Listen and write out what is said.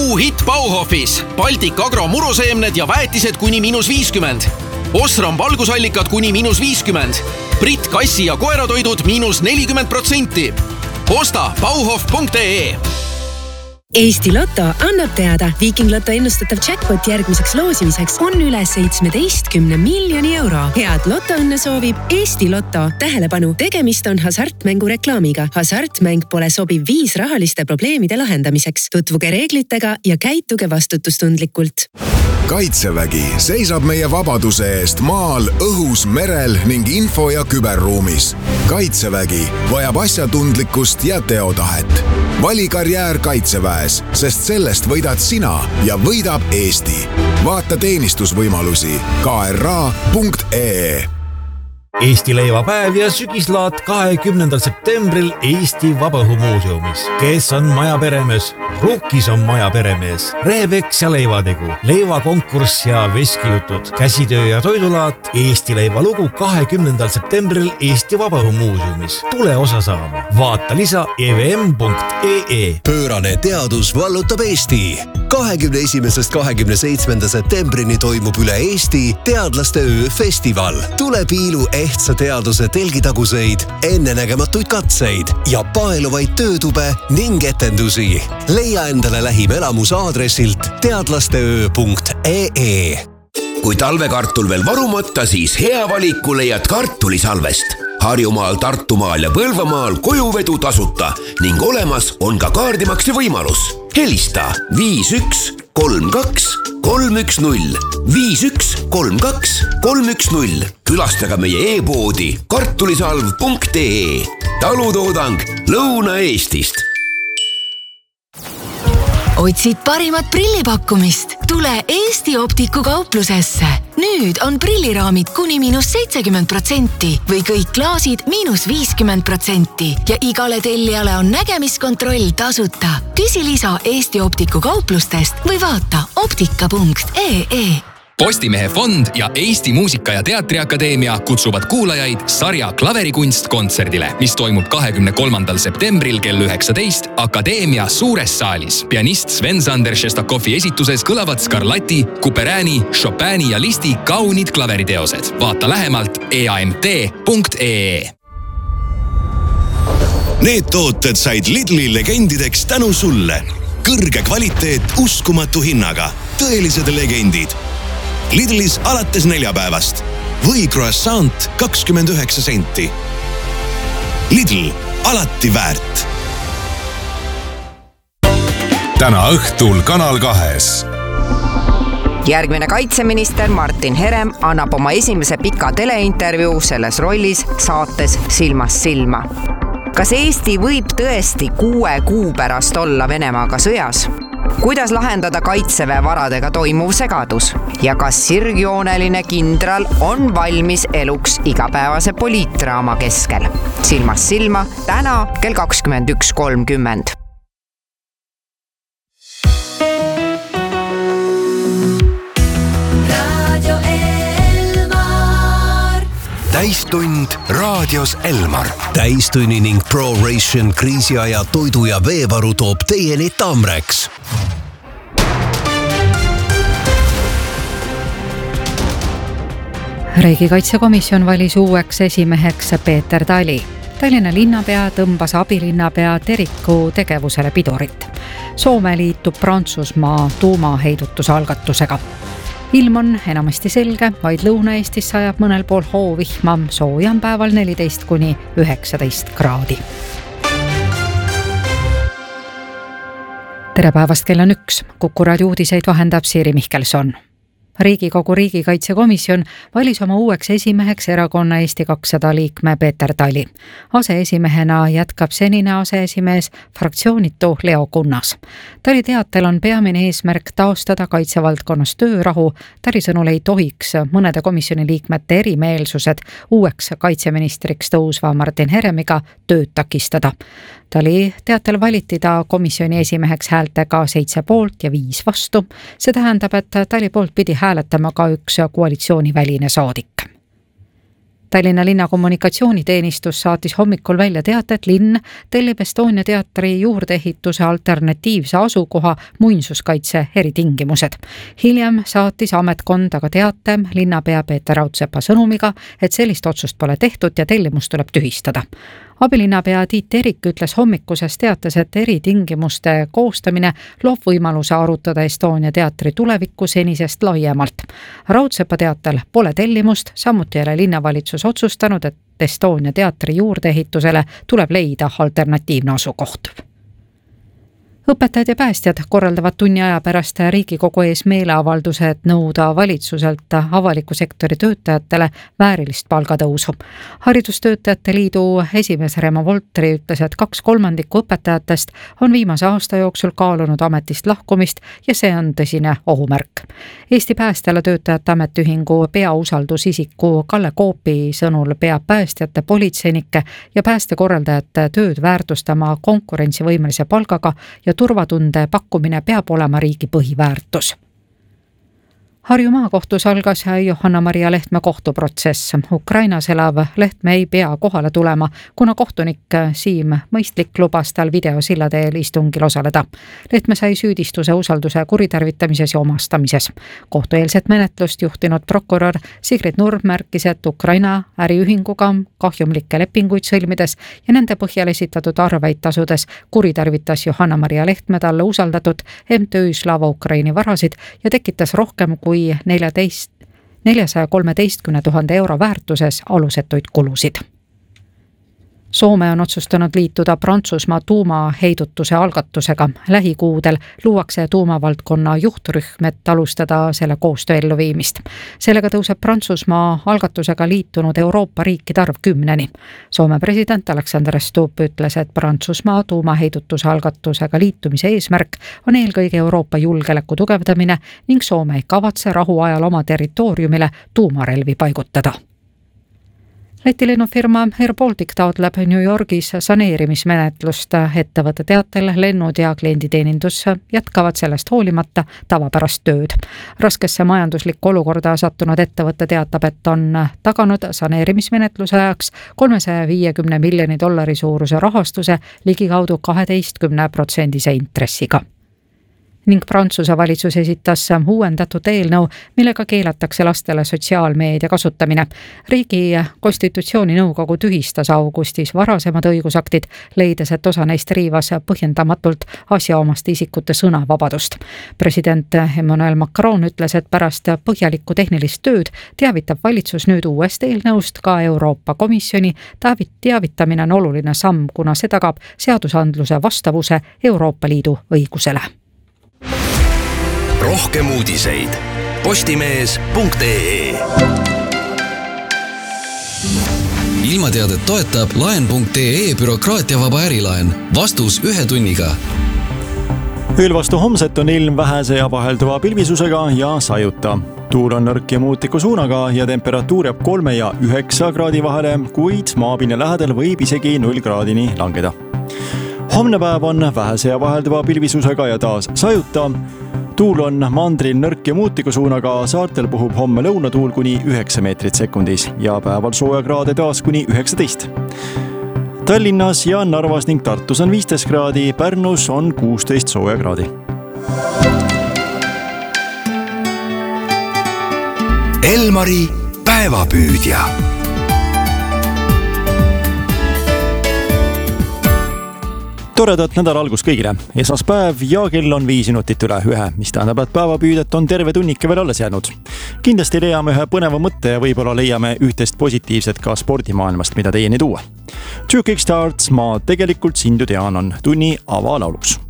Puuhitt Bauhofis. Baltic Agro muruseemned ja väetised kuni -50. Osram valgusallikad kuni -50. Brit kassi- ja koeratoidud -40%. Osta bauhof.ee. Eesti Lotto annab teada, Viiking Lotto ennustatav jackpot järgmiseks loosimiseks on üle 17 miljoni euro. Head lotoõnne soovib Eesti Lotto. Tähelepanu, tegemist on hasartmängu reklaamiga. Hasartmäng pole sobiv viis rahaliste probleemide lahendamiseks. Tutvuge reeglitega ja käituge vastutustundlikult. Kaitsevägi seisab meie vabaduse eest maal, õhus, merel ning info- ja küberruumis. Kaitsevägi vajab asjatundlikkust ja teotahet. Vali karjäär Kaitseväes, sest sellest võidad sina ja võidab Eesti. Vaata teenistusvõimalusi kra.ee. Eesti leivapäev ja sügislaat 20. septembril Eesti Vabaõhumuuseumis. Kes on maja peremees? Rukkis on maja peremees. Reepeks ja leivategu, leivakonkurss ja veskijutud, käsitöö ja toidulaat, Eesti leivalugu 20. septembril Eesti Vabaõhumuuseumis. Tule osa saama. Vaata lisa evm.ee. Pöörane teadus vallutab Eesti. 21.–27. septembrini toimub üle Eesti teadlaste öö festival. Tule piilu ehtsa teaduse telgitaguseid, ennenägematuid katseid ja paeluvaid töötube ning etendusi. Leia endale lähim elamus aadressilt teadlasteöö.ee. Kui talvekartul veel varumata, siis hea valiku leiad kartulisalvest. Harjumaal, Tartumaal ja Põlvamaal kojuvedu tasuta ning olemas on ka kaardimakse võimalus. Helista 5132 310 5132 310. Külastage meie e-poodi kartulisalv.ee. Talutoodang Lõuna-Eestist. Otsid parimat prillipakkumist? Tule Eesti Optiku kauplusesse. Nüüd on prilliraamid kuni -70% või kõik klaasid -50% ja igale tellijale on nägemiskontroll tasuta. Küsi lisa Eesti Optiku kauplustest või vaata optika.ee. Postimehe fond ja Eesti Muusika- ja Teatriakadeemia kutsuvad kuulajaid sarja Klaverikunst kontserdile, mis toimub 23. septembril kell 19 Akadeemia suures saalis. Pianist Sven-Sander Šestakovi esituses kõlavad Scarlatti, Couperini, Chopini ja Listi kaunid klaveriteosed. Vaata lähemalt eamt.ee. Need tooted said Lidli legendideks tänu sulle. Kõrge kvaliteet uskumatu hinnaga. Tõelised legendid. Lidlis alates neljapäevast või croissant 29 senti. Lidl, alati väärt. Täna õhtul Kanal 2. Järgmine kaitseminister Martin Herem annab oma esimese pika teleintervjuu selles rollis saates Silmast silma. Kas Eesti võib tõesti 6 kuu pärast olla Venemaaga sõjas? Kuidas lahendada kaitseväe varadega toimuv segadus? Ja kas sirgjooneline kindral on valmis eluks igapäevase poliitdraama keskel? Silmast silma täna kell 21.30. Täistund raadios Elmar. Täistunni ning ProRation kriisiaja toidu ja veevaru toob teieni Tamrex. Riigikaitsekomisjon valis uueks esimeheks Peeter Tali. Tallinna linnapea tõmbas abilinnapea Teriku tegevusele pidurit. Soome liitub Prantsusmaa tuumaheidutuse algatusega. Ilm on enamasti selge, vaid Lõuna-Eestis sajab mõnel pool hoovihma, soojam päeval 14–19 kraadi. Tere päevast, kell on 1. Kuku raadio uudiseid vahendab Siiri Mihkelson. Riigikogu riigikaitsekomisjon valis oma uueks esimeheks erakonna Eesti 200 liikme Peeter Tali. Aseesimehena jätkab senine aseesimees fraktsioonitu Leo Kunnas. Tali teatel on peamine eesmärk taastada kaitsevaldkonnas töörahu. Tali sõnul ei tohiks mõnede komisjoni liikmete erimeelsused uueks kaitseministriks tõusva Martin Heremiga tööd takistada. Tali teatel valiti ta komisjoni esimeheks häältega 7 poolt ja 5 vastu. See tähendab, et Tali poolt pidi hääletama ka üks koalitsiooniväline saadik. Tallinna linna kommunikatsiooniteenistus saatis hommikul välja teate, et linn tellib Estonia teatri juurdeehituse alternatiivse asukoha muinsuskaitse eritingimused. Hiljem saatis ametkond aga teate linnapea Peeter Raudsepa sõnumiga, et sellist otsust pole tehtud ja tellimus tuleb tühistada. Abilinnapea Tiit Terik ütles hommikuses teates, et eritingimuste koostamine loob võimaluse arutada Estonia teatri tulevikku senisest laiemalt. Raudsepa teatel pole tellimust, samuti ei ole linnavalitsus otsustanud, et Estonia teatri juurdeehitusele tuleb leida alternatiivne asukoht. Õpetajad ja päästjad korraldavad tunni aja pärast Riigikogu ees meeleavalduse, et nõuda valitsuselt avaliku sektori töötajatele väärilist palgatõusu. Haridustöötajate liidu esimees Remo Voltri ütles, et 2/3 õpetajatest on viimase aasta jooksul kaalunud ametist lahkumist ja see on tõsine ohumärk. Eesti Päästjale töötajate ametiühingu peausaldusisiku Kalle Koopi sõnul peab päästjate, politseinike ja päästekorraldajate tööd väärtustama konkurentsivõimelise palgaga ja turvatunde pakkumine peab olema riigi põhiväärtus. Harju maakohtus algas Johanna-Maria Lehtme kohtuprotsess. Ukrainas elav Lehtme ei pea kohale tulema, kuna kohtunik Siim Mõistlik lubas tal videosilla teel istungil osaleda. Lehtme sai süüdistuse usalduse kuritarvitamises ja omastamises. Kohtueelset menetlust juhtinud prokurör Sigrid Nurm märkis, et Ukraina äriühinguga kahjumlikke lepinguid sõlmides ja nende põhjal esitatud arveid tasudes kuritarvitas Johanna-Maria Lehtme talle usaldatud MTÜ Slava Ukraini varasid ja tekitas rohkem kui 413 000 euro väärtuses alusetuid kulusid. Soome on otsustanud liituda Prantsusmaa tuumaheidutuse algatusega. Lähikuudel luuakse tuumavaldkonna juhtrühm, et alustada selle koostöö elluviimist. Sellega tõuseb Prantsusmaa algatusega liitunud Euroopa riikide arv 10-ni. Soome president Alexander Stubb ütles, et Prantsusmaa tuumaheidutuse algatusega liitumise eesmärk on eelkõige Euroopa julgeoleku tugevdamine ning Soome ei kavatse rahuajal oma territooriumile tuumarelvi paigutada. Läti lennufirma Air Baltic taotleb New Yorgis saneerimismenetlust. Ettevõtte teatel lennud ja klienditeenindus jätkavad sellest hoolimata tavapärast tööd. Raskesse majanduslikku olukorda sattunud ettevõtte teatab, et on taganud saneerimismenetluse ajaks $350 miljoni suuruse rahastuse ligikaudu 12% intressiga. Ning Prantsuse valitsus esitas uuendatud eelnõu, millega keelatakse lastele sotsiaalmeedia kasutamine. Riigi konstitutsiooninõukogu tühistas augustis varasemad õigusaktid, leides, et osa neist riivas põhjendamatult asjaomaste isikute sõnavabadust. President Emmanuel Macron ütles, et pärast põhjalikku tehnilist tööd teavitab valitsus nüüd uuest eelnõust ka Euroopa Komisjoni. Teavitamine on oluline samm, kuna see tagab seadusandluse vastavuse Euroopa Liidu õigusele. Rohkem uudiseid postimees.ee. Ilmateadet toetab laen.ee bürokraatiavaba ärilaen. Vastus 1 tunniga. Ööl vastu homset on ilm vähese ja vahelduva pilvisusega ja sajuta. Tuul on nõrk ja muutliku suunaga ja temperatuur jääb 3 ja 9 kraadi vahele, kuid maapinna lähedal võib isegi 0 kraadini langeda. Homne päev on vähese ja vahelduva pilvisusega ja taas sajuta. Tuul on mandril nõrk ja muutliku suunaga, saartel puhub homme lõunatuul kuni 9 meetrit sekundis ja päeval sooja kraade taas kuni 19. Tallinnas ja Narvas ning Tartus on 15 kraadi, Pärnus on 16 sooja kraadi. Elmari päevapüüdja. Toredat nädala algus kõigile. Esmaspäev ja kell on 5 minutit üle 1, mis tähendab, et päevapüüdet on terve tunnike veel alles jäänud. Kindlasti leiame ühe põneva mõtte ja võib-olla leiame ühtest positiivset ka spordimaailmast, mida teieni tuua. Two Kickstarts, ma tegelikult sind ju tean, on tunni avalauluks.